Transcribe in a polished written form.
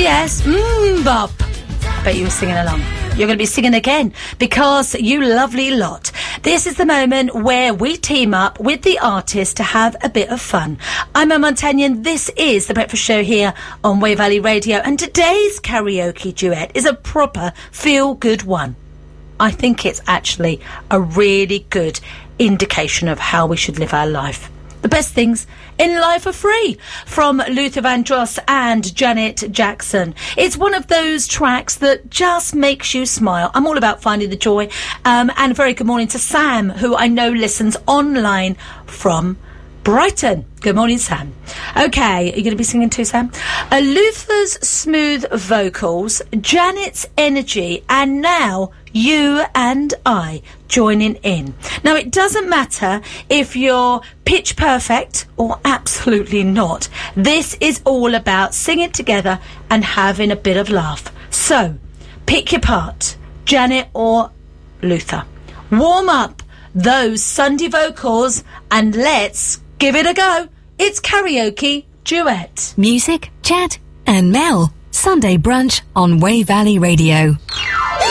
yes, bop. Bet you were singing along. You're going to be singing again because you lovely lot. This is the moment where we team up with the artist to have a bit of fun. I'm Emma Montagnon. This is The Breakfast Show here on Wave Valley Radio, and today's karaoke duet is a proper feel-good one. I think it's actually a really good indication of how we should live our life. The best things in life are free, from Luther Vandross and Janet Jackson. It's one of those tracks that just makes you smile. I'm all about finding the joy. And a very good morning to Sam, who I know listens online from Brighton. Good morning, Sam. Okay, are you going to be singing too, Sam? Luther's smooth vocals, Janet's energy, and now you and I joining in. Now, it doesn't matter if you're pitch perfect or absolutely not. This is all about singing together and having a bit of laugh. So, pick your part, Janet or Luther. Warm up those Sunday vocals and let's give it a go. It's karaoke duet. Music, chat and Mel. Sunday brunch on Wave Valley Radio.